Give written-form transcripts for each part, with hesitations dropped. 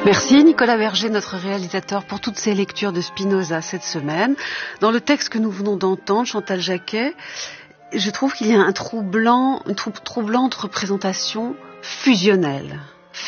Merci Nicolas Berger, notre réalisateur, pour toutes ces lectures de Spinoza cette semaine. Dans le texte que nous venons d'entendre, Chantal Jacquet, je trouve qu'il y a une troublante représentation fusionnelle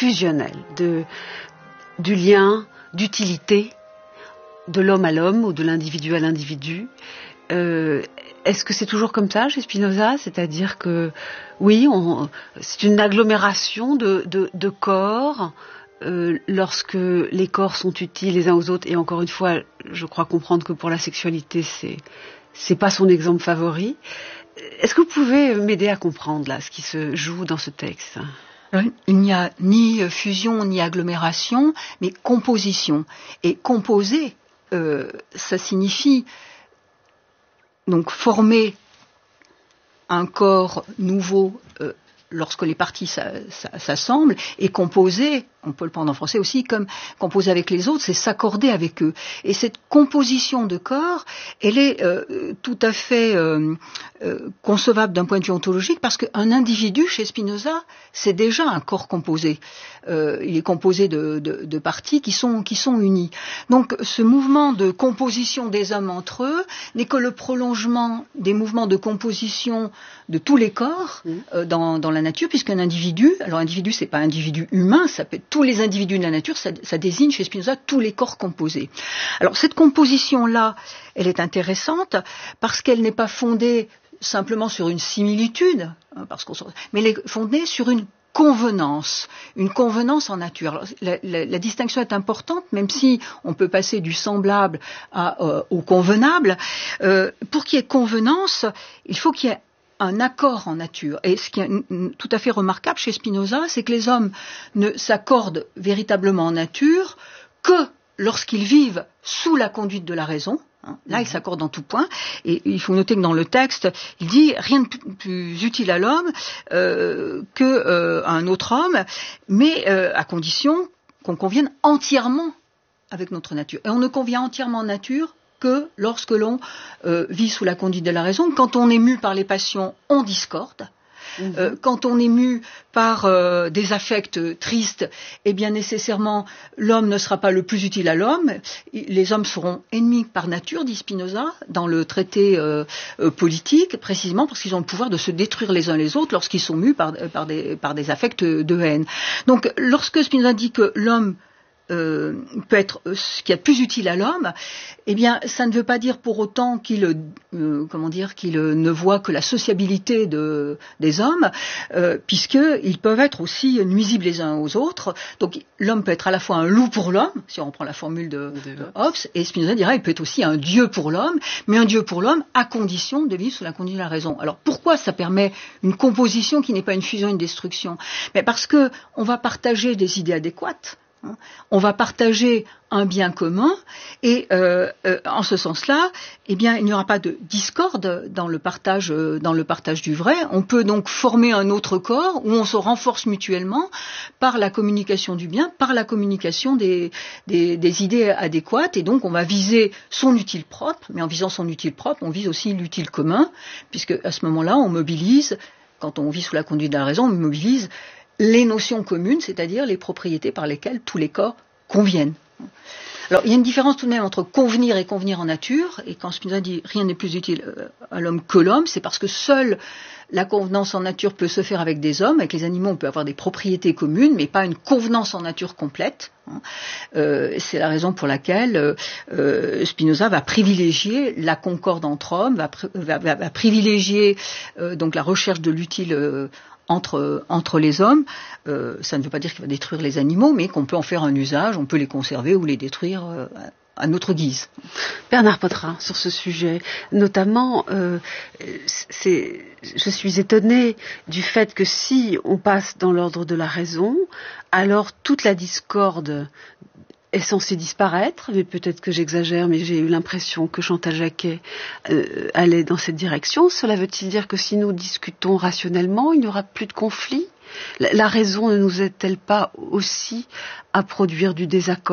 du lien, d'utilité de l'homme à l'homme ou de l'individu à l'individu. Est-ce que c'est toujours comme ça chez Spinoza ? C'est-à-dire que, oui, c'est une agglomération de corps, lorsque les corps sont utiles les uns aux autres, et encore une fois, je crois comprendre que pour la sexualité, c'est pas son exemple favori. Est-ce que vous pouvez m'aider à comprendre là ce qui se joue dans ce texte ? Il n'y a ni fusion ni agglomération, mais composition. Et composer, ça signifie donc former un corps nouveau lorsque les parties s'assemblent, et composer, on peut le prendre en français aussi, comme composer avec les autres, c'est s'accorder avec eux. Et cette composition de corps, elle est tout à fait concevable d'un point de vue ontologique, parce qu'un individu, chez Spinoza, c'est déjà un corps composé. Il est composé de parties qui sont unies. Donc ce mouvement de composition des hommes entre eux n'est que le prolongement des mouvements de composition de tous les corps dans la nature, puisqu'un individu, alors individu c'est pas un individu humain, ça peut être tous les individus de la nature, ça désigne chez Spinoza tous les corps composés. Alors cette composition-là, elle est intéressante parce qu'elle n'est pas fondée simplement sur une similitude, mais elle est fondée sur une convenance en nature. Alors, la distinction est importante, même si on peut passer du semblable au convenable. Pour qu'il y ait convenance, il faut qu'il y ait un accord en nature. Et ce qui est tout à fait remarquable chez Spinoza, c'est que les hommes ne s'accordent véritablement en nature que lorsqu'ils vivent sous la conduite de la raison. Là, ils s'accordent en tout point. Et il faut noter que dans le texte, il dit rien de plus utile à l'homme qu'à un autre homme, mais à condition qu'on convienne entièrement avec notre nature. Et on ne convient entièrement en nature que lorsque l'on vit sous la conduite de la raison. Quand on est mu par les passions, on discorde. Quand on est mu par des affects tristes, eh bien nécessairement l'homme ne sera pas le plus utile à l'homme. Les hommes seront ennemis par nature, dit Spinoza, dans le traité politique, précisément parce qu'ils ont le pouvoir de se détruire les uns les autres lorsqu'ils sont mus par des affects de haine. Donc lorsque Spinoza dit que l'homme peut être ce qui est plus utile à l'homme, eh bien, ça ne veut pas dire pour autant qu'il ne voit que la sociabilité des hommes, puisqu'ils peuvent être aussi nuisibles les uns aux autres. Donc, l'homme peut être à la fois un loup pour l'homme, si on reprend la formule de Hobbes, et Spinoza dira il peut être aussi un dieu pour l'homme, mais un dieu pour l'homme à condition de vivre sous la conduite de la raison. Alors, pourquoi ça permet une composition qui n'est pas une fusion, une destruction ? Mais parce que on va partager des idées adéquates. On va partager un bien commun et en ce sens-là, eh bien, il n'y aura pas de discorde dans le partage du vrai. On peut donc former un autre corps où on se renforce mutuellement par la communication du bien, par la communication des idées adéquates, et donc on va viser son utile propre, mais en visant son utile propre, on vise aussi l'utile commun, puisque à ce moment-là, on mobilise, quand on vit sous la conduite de la raison, on mobilise les notions communes, c'est-à-dire les propriétés par lesquelles tous les corps conviennent. Alors, il y a une différence tout de même entre convenir et convenir en nature, et quand Spinoza dit rien n'est plus utile à l'homme que l'homme, c'est parce que seule la convenance en nature peut se faire avec des hommes. Avec les animaux, on peut avoir des propriétés communes, mais pas une convenance en nature complète. C'est la raison pour laquelle Spinoza va privilégier la concorde entre hommes, va privilégier donc la recherche de l'utile entre les hommes. Ça ne veut pas dire qu'il va détruire les animaux, mais qu'on peut en faire un usage, on peut les conserver ou les détruire à notre guise. Bernard Pottrin, sur ce sujet, notamment, je suis étonnée du fait que si on passe dans l'ordre de la raison, alors toute la discorde est censée disparaître, mais peut-être que j'exagère, mais j'ai eu l'impression que Chantal Jacquet allait dans cette direction. Cela veut-il dire que si nous discutons rationnellement, il n'y aura plus de conflit ? La raison ne nous aide-t-elle pas aussi à produire du désaccord ?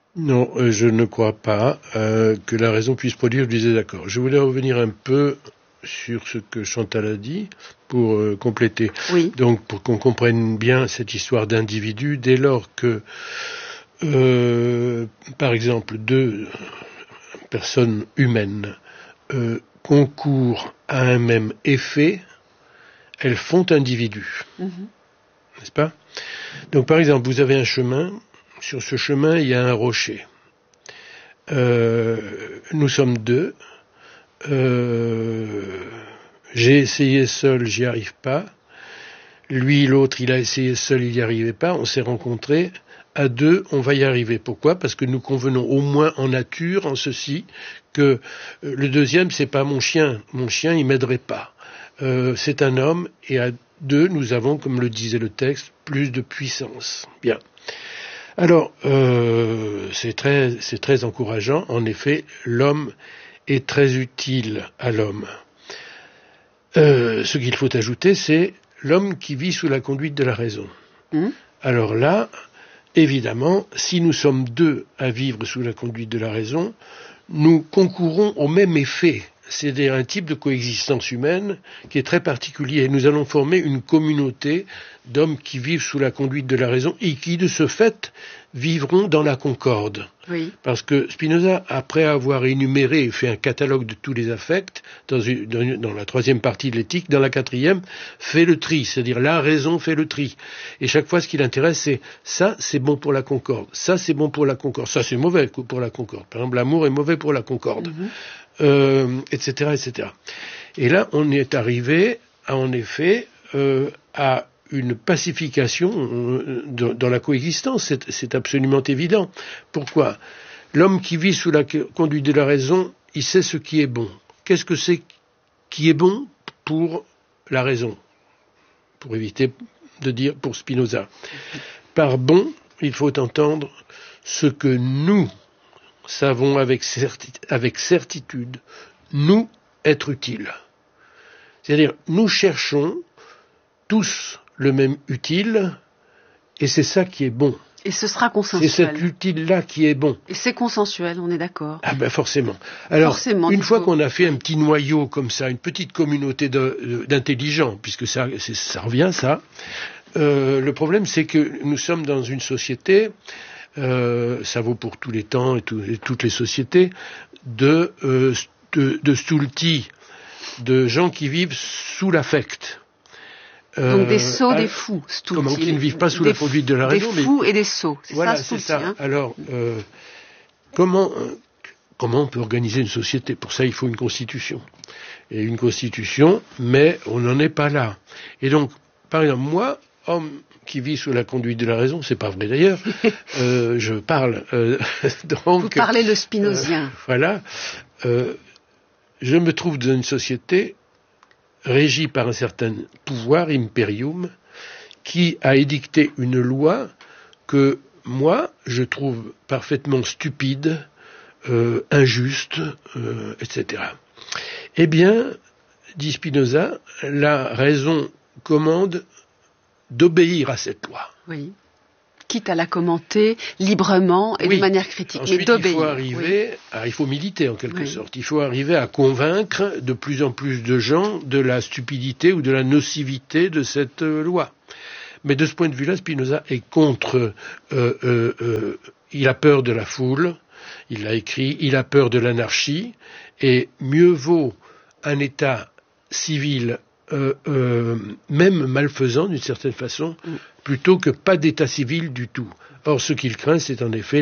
Non, je ne crois pas que la raison puisse produire du désaccord. Je voulais revenir un peu sur ce que Chantal a dit pour compléter. Oui. Donc, pour qu'on comprenne bien cette histoire d'individu, dès lors que, par exemple, deux personnes humaines concourent à un même effet, elles font individu. N'est-ce pas? Donc, par exemple, vous avez un chemin. Sur ce chemin, il y a un rocher. Nous sommes deux. J'ai essayé seul, j'y arrive pas. Lui, l'autre, il a essayé seul, il n'y arrivait pas. On s'est rencontrés. À deux, on va y arriver. Pourquoi? Parce que nous convenons au moins en nature, en ceci, que le deuxième, c'est pas mon chien. Mon chien, il m'aiderait pas. C'est un homme, et à deux, nous avons, comme le disait le texte, plus de puissance. Bien. Alors, c'est très encourageant. En effet, l'homme est très utile à l'homme. Ce qu'il faut ajouter, c'est l'homme qui vit sous la conduite de la raison. Alors là, évidemment, si nous sommes deux à vivre sous la conduite de la raison, nous concourons au même effet. C'est-à-dire un type de coexistence humaine qui est très particulier. Nous allons former une communauté d'hommes qui vivent sous la conduite de la raison et qui, de ce fait, vivront dans la concorde. Oui. Parce que Spinoza, après avoir énuméré et fait un catalogue de tous les affects, dans la troisième partie de l'éthique, dans la quatrième, fait le tri. C'est-à-dire la raison fait le tri. Et chaque fois, ce qui l'intéresse, c'est ça, c'est bon pour la concorde. Ça, c'est bon pour la concorde. Ça, c'est mauvais pour la concorde. Par exemple, l'amour est mauvais pour la concorde. Etc., etc. Et là, on est arrivé, en effet, à une pacification dans la coexistence. C'est absolument évident. Pourquoi? L'homme qui vit sous la conduite de la raison, il sait ce qui est bon. Qu'est-ce que c'est qui est bon pour la raison? Pour éviter de dire pour Spinoza. Par bon, il faut entendre ce que nous savons avec certitude nous être utiles. C'est-à-dire, nous cherchons tous le même utile, et c'est ça qui est bon. Et ce sera consensuel. C'est cet utile-là qui est bon. Et c'est consensuel, on est d'accord. Ah ben forcément. Alors, forcément, une fois qu'on a fait un petit noyau comme ça, une petite communauté d'intelligents, puisque ça revient, ça, le problème c'est que nous sommes dans une société, ça vaut pour tous les temps et toutes les sociétés, de stulti, de gens qui vivent sous l'affect. Donc des sots, des fous, comment qui ne vivent pas sous la conduite de la raison. Des fous et des sots, c'est voilà, ça, c'est stulti, ça. hein. Alors, comment on peut organiser une société? Pour ça, il faut une constitution. Et une constitution, mais on n'en est pas là. Et donc, par exemple, moi, homme qui vit sous la conduite de la raison, c'est pas vrai d'ailleurs, je parle donc... Vous parlez le spinozien. Voilà. Je me trouve dans une société régie par un certain pouvoir, imperium, qui a édicté une loi que moi, je trouve parfaitement stupide, injuste, etc. Eh bien, dit Spinoza, la raison commande d'obéir à cette loi. Oui. Quitte à la commenter librement et de manière critique. Ensuite, mais d'obéir. Il faut arriver, il faut militer en quelque sorte. Il faut arriver à convaincre de plus en plus de gens de la stupidité ou de la nocivité de cette loi. Mais de ce point de vue-là, Spinoza est contre. Il a peur de la foule. Il l'a écrit. Il a peur de l'anarchie. Et mieux vaut un État civil, même malfaisant d'une certaine façon, plutôt que pas d'état civil du tout. Or, ce qu'il craint, c'est en effet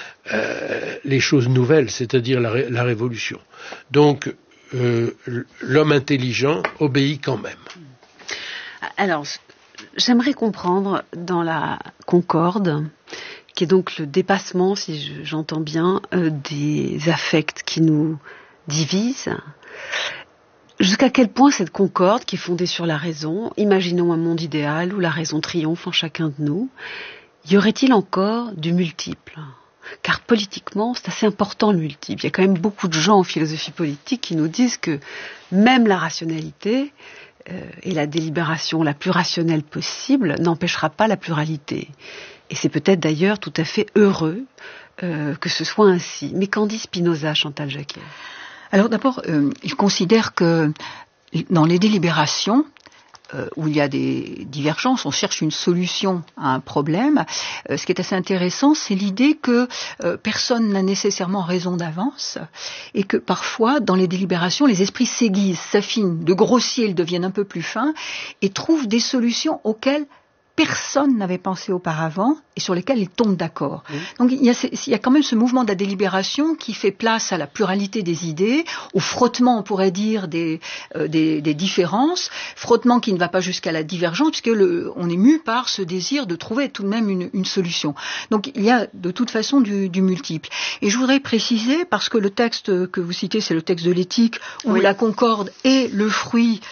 les choses nouvelles, c'est-à-dire la révolution. Donc, l'homme intelligent obéit quand même. Alors, j'aimerais comprendre dans la concorde, qui est donc le dépassement, si j'entends bien, des affects qui nous divisent. Jusqu'à quel point cette concorde, qui est fondée sur la raison, imaginons un monde idéal où la raison triomphe en chacun de nous, y aurait-il encore du multiple? Car politiquement, c'est assez important le multiple. Il y a quand même beaucoup de gens en philosophie politique qui nous disent que même la rationalité et la délibération la plus rationnelle possible n'empêchera pas la pluralité. Et c'est peut-être d'ailleurs tout à fait heureux que ce soit ainsi. Mais qu'en dit Spinoza, Chantal Jacquet? Alors d'abord, il considère que dans les délibérations, où il y a des divergences, on cherche une solution à un problème. Ce qui est assez intéressant, c'est l'idée que personne n'a nécessairement raison d'avance et que parfois, dans les délibérations, les esprits s'aiguisent, s'affinent, de grossiers, ils deviennent un peu plus fins et trouvent des solutions auxquelles personne n'avait pensé auparavant et sur lesquels ils tombent d'accord. Mmh. Donc il y a quand même ce mouvement de la délibération qui fait place à la pluralité des idées, au frottement, on pourrait dire, des différences, frottement qui ne va pas jusqu'à la divergence, puisque on est mu par ce désir de trouver tout de même une solution. Donc il y a de toute façon du multiple. Et je voudrais préciser, parce que le texte que vous citez, c'est le texte de l'éthique, où la concorde est le fruit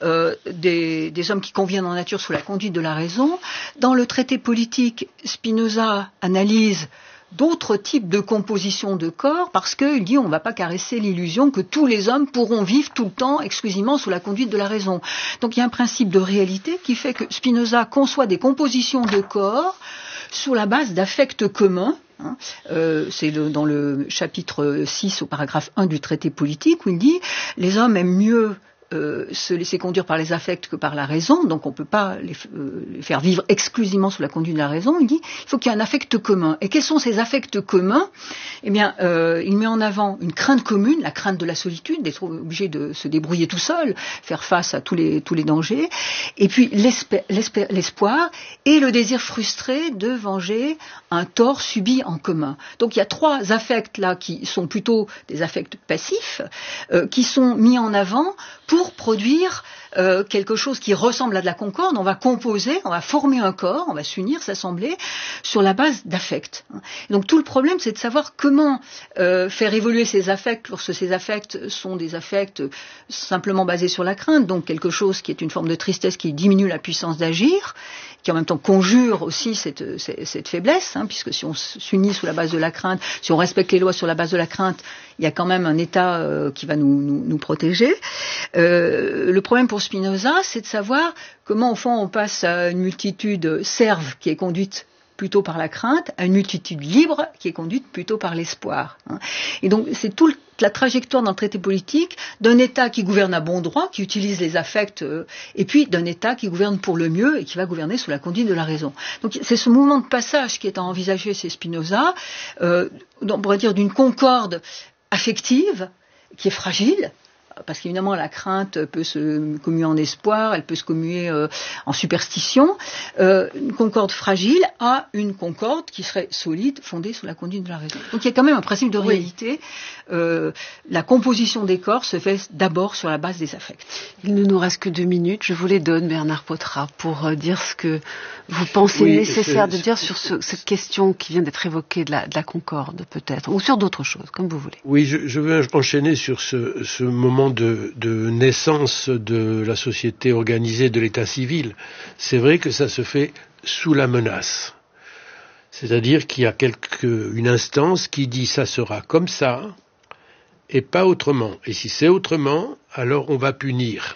des hommes qui conviennent en nature sous la conduite de la raison. Dans le traité politique, Spinoza analyse d'autres types de composition de corps parce qu'il dit on ne va pas caresser l'illusion que tous les hommes pourront vivre tout le temps exclusivement sous la conduite de la raison. Donc il y a un principe de réalité qui fait que Spinoza conçoit des compositions de corps sur la base d'affects communs. C'est dans le chapitre 6 au paragraphe 1 du traité politique où il dit les hommes aiment mieux se laisser conduire par les affects que par la raison, donc on ne peut pas les faire vivre exclusivement sous la conduite de la raison. Il dit il faut qu'il y ait un affect commun. Et quels sont ces affects communs ? Eh bien, il met en avant une crainte commune, la crainte de la solitude, d'être obligé de se débrouiller tout seul, faire face à tous les dangers, et puis l'espoir et le désir frustré de venger un tort subi en commun. Donc il y a trois affects là qui sont plutôt des affects passifs, qui sont mis en avant pour produire quelque chose qui ressemble à de la concorde. On va composer, on va former un corps, on va s'unir, s'assembler sur la base d'affects. Donc tout le problème, c'est de savoir comment faire évoluer ces affects lorsque ces affects sont des affects simplement basés sur la crainte, donc quelque chose qui est une forme de tristesse qui diminue la puissance d'agir, qui en même temps conjure aussi cette faiblesse, puisque si on s'unit sous la base de la crainte, si on respecte les lois sur la base de la crainte, il y a quand même un état qui va nous protéger. Le problème pour Spinoza, c'est de savoir comment, au fond, on passe à une multitude serve qui est conduite plutôt par la crainte, à une multitude libre qui est conduite plutôt par l'espoir. Et donc, c'est toute la trajectoire dans le traité politique d'un État qui gouverne à bon droit, qui utilise les affects, et puis d'un État qui gouverne pour le mieux et qui va gouverner sous la conduite de la raison. Donc, c'est ce mouvement de passage qui est à envisager chez Spinoza, on pourrait dire d'une concorde affective qui est fragile, parce qu'évidemment la crainte peut se commuer en espoir, elle peut se commuer en superstition, une concorde fragile à une concorde qui serait solide, fondée sous la conduite de la raison. Donc il y a quand même un principe de réalité. La composition des corps se fait d'abord sur la base des affects. Il ne nous reste que 2 minutes. Je vous les donne, Bernard Pottrat, pour dire ce que vous pensez nécessaire de dire sur cette question qui vient d'être évoquée de la concorde, peut-être, ou sur d'autres choses, comme vous voulez. Oui, je veux enchaîner sur ce moment de naissance de la société organisée, de l'état civil. C'est vrai que ça se fait sous la menace. C'est-à-dire qu'il y a une instance qui dit ça sera comme ça et pas autrement. Et si c'est autrement, alors on va punir.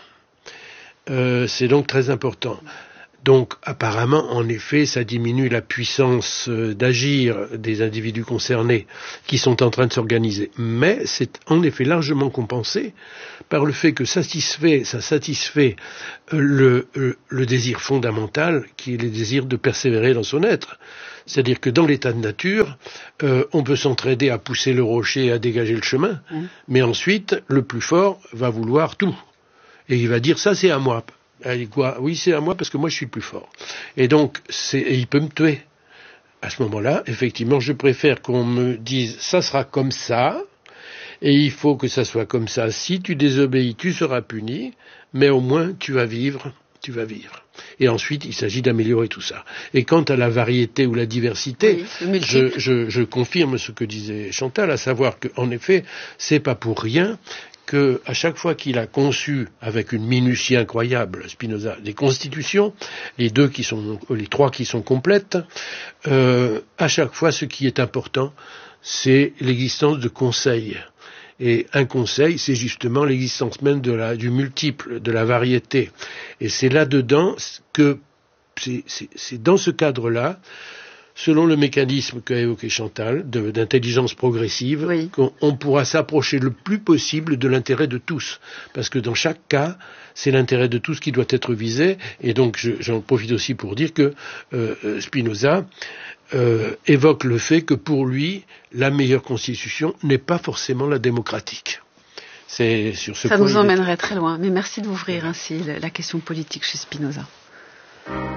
C'est donc très important. Donc, apparemment, en effet, ça diminue la puissance d'agir des individus concernés qui sont en train de s'organiser. Mais c'est en effet largement compensé par le fait que ça satisfait le désir fondamental qui est le désir de persévérer dans son être. C'est-à-dire que dans l'état de nature, on peut s'entraider à pousser le rocher et à dégager le chemin, mais ensuite, le plus fort va vouloir tout. Et il va dire, ça c'est à moi. Elle dit quoi ? Oui, c'est à moi parce que moi je suis le plus fort. Et donc, il peut me tuer. À ce moment-là, effectivement, je préfère qu'on me dise, ça sera comme ça, et il faut que ça soit comme ça. Si tu désobéis, tu seras puni, mais au moins tu vas vivre. Et ensuite, il s'agit d'améliorer tout ça. Et quant à la variété ou la diversité, je confirme ce que disait Chantal, à savoir qu'en effet, c'est pas pour rien que à chaque fois qu'il a conçu avec une minutie incroyable, Spinoza, des constitutions, les trois qui sont complètes, à chaque fois ce qui est important, c'est l'existence de conseils. Et un conseil, c'est justement l'existence même du multiple, de la variété. Et c'est là-dedans que c'est dans ce cadre-là selon le mécanisme qu'a évoqué Chantal, d'intelligence progressive, oui. qu'on pourra s'approcher le plus possible de l'intérêt de tous. Parce que dans chaque cas, c'est l'intérêt de tous qui doit être visé. Et donc, j'en profite aussi pour dire que Spinoza évoque le fait que pour lui, la meilleure constitution n'est pas forcément la démocratique. C'est sur ce Ça point nous emmènerait très loin. Mais merci d'ouvrir ainsi la question politique chez Spinoza.